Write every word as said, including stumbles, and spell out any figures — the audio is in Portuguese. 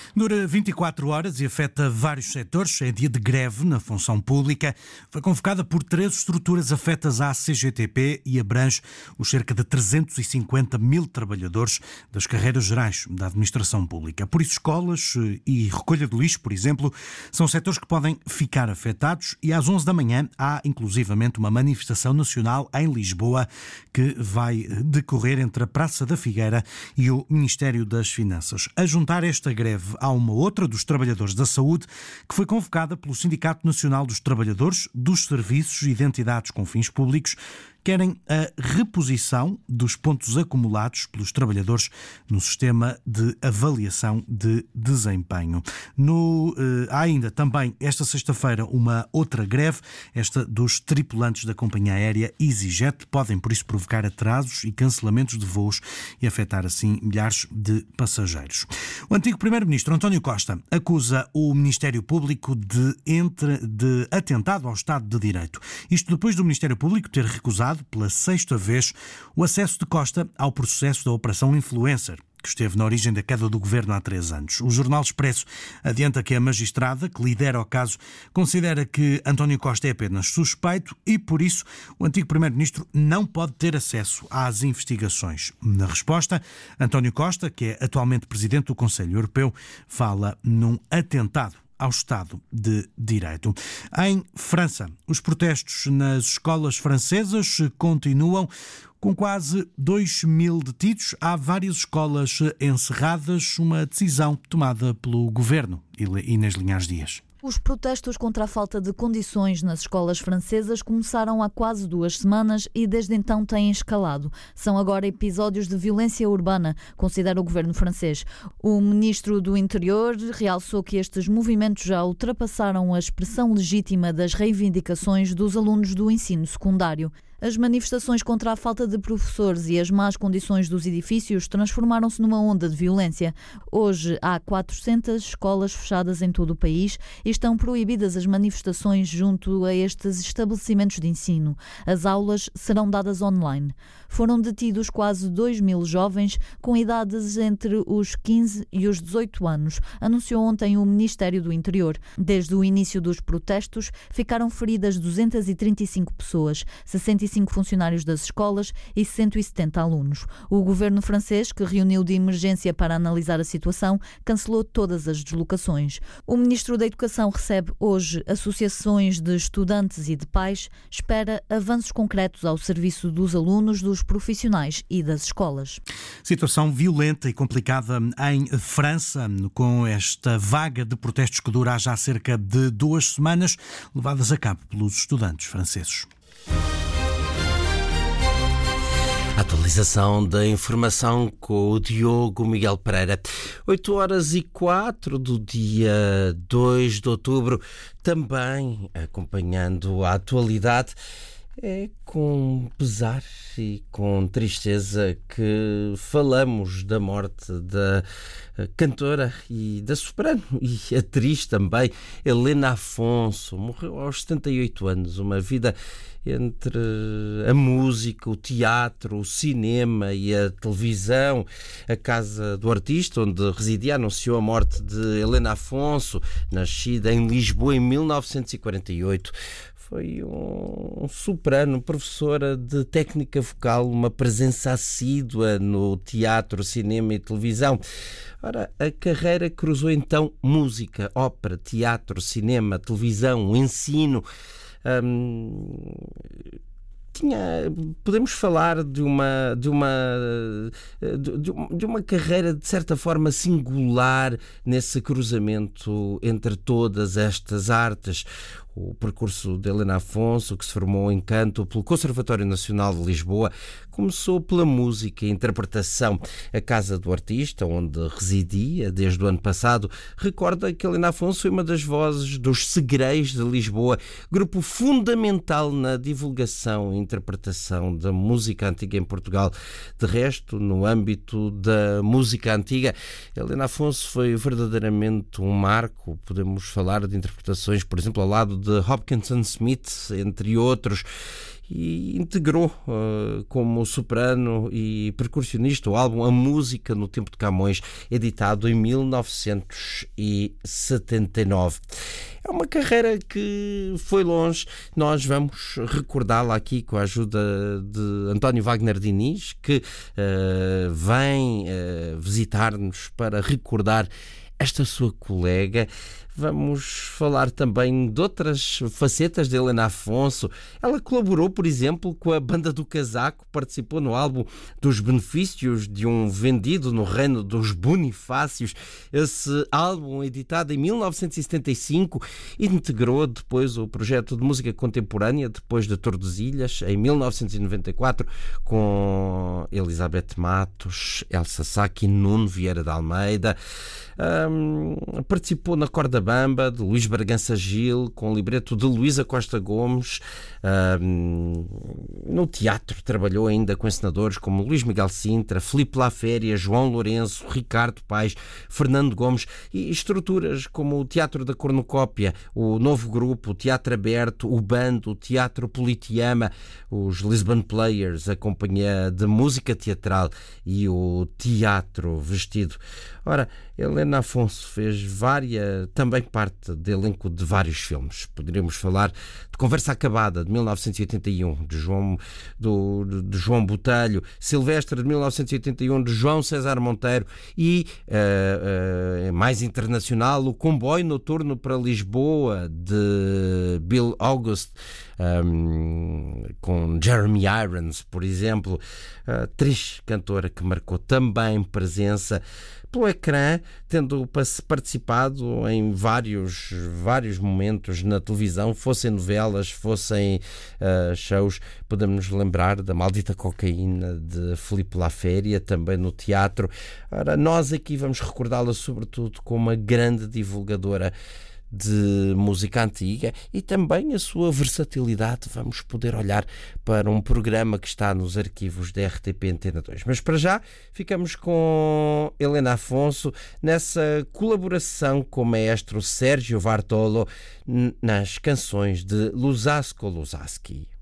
Dura vinte e quatro horas e afeta vários setores. É dia de greve na função pública. Foi convocada por três estruturas afetas à C G T P e abrange os cerca de trezentos e cinquenta mil trabalhadores das carreiras gerais da administração pública. Por isso, escolas e recolha de lixo, por exemplo, são setores que podem ficar afetados e às onze da manhã há inclusivamente uma manifestação nacional em Lisboa que vai decorrer entre a Praça da Figueira e o Ministério das Finanças. A juntar esta greve há uma outra dos trabalhadores da saúde que foi convocada pelo Sindicato Nacional dos Trabalhadores dos Serviços e de Entidades com Fins Públicos. Querem a reposição dos pontos acumulados pelos trabalhadores no sistema de avaliação de desempenho. No, eh, há ainda também esta sexta-feira uma outra greve, esta dos tripulantes da companhia aérea EasyJet. Podem, por isso, provocar atrasos e cancelamentos de voos e afetar, assim, milhares de passageiros. O antigo primeiro-ministro António Costa acusa o Ministério Público de, entre, de atentado ao Estado de Direito. Isto depois do Ministério Público ter recusado pela sexta vez o acesso de Costa ao processo da Operação Influencer, que esteve na origem da queda do governo há três anos. O Jornal Expresso adianta que a magistrada, que lidera o caso, considera que António Costa é apenas suspeito e, por isso, o antigo primeiro-ministro não pode ter acesso às investigações. Na resposta, António Costa, que é atualmente presidente do Conselho Europeu, fala num atentado ao Estado de Direito. Em França, os protestos nas escolas francesas continuam com quase dois mil detidos. Há várias escolas encerradas, uma decisão tomada pelo governo. Inês Linhares Dias. Os protestos contra a falta de condições nas escolas francesas começaram há quase duas semanas e desde então têm escalado. São agora episódios de violência urbana, considera o governo francês. O ministro do Interior realçou que estes movimentos já ultrapassaram a expressão legítima das reivindicações dos alunos do ensino secundário. As manifestações contra a falta de professores e as más condições dos edifícios transformaram-se numa onda de violência. Hoje há quatrocentas escolas fechadas em todo o país e estão proibidas as manifestações junto a estes estabelecimentos de ensino. As aulas serão dadas online. Foram detidos quase dois mil jovens com idades entre os quinze e os dezoito anos, anunciou ontem o Ministério do Interior. Desde o início dos protestos, ficaram feridas duzentas e trinta e cinco pessoas, sessenta e cinco funcionários das escolas e cento e setenta alunos. O governo francês, que reuniu de emergência para analisar a situação, cancelou todas as deslocações. O ministro da Educação recebe hoje associações de estudantes e de pais, espera avanços concretos ao serviço dos alunos, dos profissionais e das escolas. Situação violenta e complicada em França, com esta vaga de protestos que dura já cerca de duas semanas, levadas a cabo pelos estudantes franceses. Atualização da informação com o Diogo Miguel Pereira. oito horas e quatro do dia dois de outubro, também acompanhando a atualidade. É com pesar e com tristeza que falamos da morte da cantora e da soprano e atriz também, Helena Afonso. Morreu aos setenta e oito anos, uma vida entre a música, o teatro, o cinema e a televisão. A casa do artista, onde residia, anunciou a morte de Helena Afonso, nascida em Lisboa em mil novecentos e quarenta e oito. Foi um soprano, professora de técnica vocal, uma presença assídua no teatro, cinema e televisão. Ora, a carreira cruzou então música, ópera, teatro, cinema, televisão, ensino. Hum, tinha, podemos falar de uma, de, uma, de, de uma carreira de certa forma singular nesse cruzamento entre todas estas artes. O percurso de Helena Afonso, que se formou em canto pelo Conservatório Nacional de Lisboa, começou pela música e interpretação. A casa do artista, onde residia desde o ano passado, recorda que Helena Afonso foi uma das vozes dos Segreis de Lisboa, grupo fundamental na divulgação e interpretação da música antiga em Portugal. De resto, no âmbito da música antiga, Helena Afonso foi verdadeiramente um marco. Podemos falar de interpretações, por exemplo, ao lado de Hopkinson Smith, entre outros, e integrou uh, como soprano e percussionista o álbum A Música no Tempo de Camões, editado em mil novecentos e setenta e nove. É uma carreira que foi longe. Nós vamos recordá-la aqui com a ajuda de António Wagner Diniz, que uh, vem uh, visitar-nos para recordar esta sua colega. Vamos falar também de outras facetas de Helena Afonso. Ela colaborou, por exemplo, com a Banda do Casaco, participou no álbum Dos Benefícios de um Vendido no Reino dos Bonifácios. Esse álbum, editado em mil novecentos e setenta e cinco, integrou depois o projeto de música contemporânea, depois de Tordesilhas, em mil novecentos e noventa e quatro, com Elizabeth Matos, Elsa Sá e Nuno Vieira de Almeida. Um, participou na Corda Bamba, de Luís Bragança Gil, com o libreto de Luísa Costa Gomes. Um, no teatro trabalhou ainda com encenadores como Luís Miguel Sintra, Filipe Laféria, João Lourenço, Ricardo Paes, Fernando Gomes, e estruturas como o Teatro da Cornucópia, o Novo Grupo, o Teatro Aberto, o Bando, o Teatro Politeama, os Lisbon Players, a Companhia de Música Teatral e o Teatro Vestido. Ora, Helena Afonso fez várias, também parte do elenco de vários filmes. Poderíamos falar de Conversa Acabada, de mil novecentos e oitenta e um, de João, do, de João Botelho, Silvestre, de mil novecentos e oitenta e um, de João César Monteiro, e, uh, uh, mais internacional, O Comboio Noturno para Lisboa, de Bill August, um, com Jeremy Irons, por exemplo, atriz, cantora que marcou também presença pelo ecrã, tendo participado em vários, vários momentos na televisão, fossem novelas, fossem uh, shows. Podemos nos lembrar da Maldita Cocaína, de Filipe Laféria, também no teatro. Ora, nós aqui vamos recordá-la sobretudo como uma grande divulgadora de música antiga, e também a sua versatilidade. Vamos poder olhar para um programa que está nos arquivos da R T P Antena dois. Mas para já ficamos com Helena Afonso nessa colaboração com o maestro Sérgio Vartolo nas canções de Luzásko Luzáski.